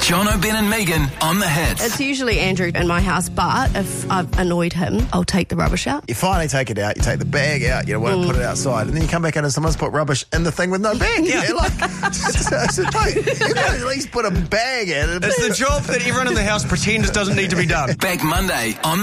Jono, Ben and Megan on the hits. It's usually Andrew in my house, but if I've annoyed him, I'll take the rubbish out. You finally take it out, you take the bag out, you won't put it outside, and then you come back in and someone's put rubbish in the thing with no bag. Yeah. You're like, you gotta at least put a bag in. It's the job that everyone in the house pretends doesn't need to be done. Back Monday on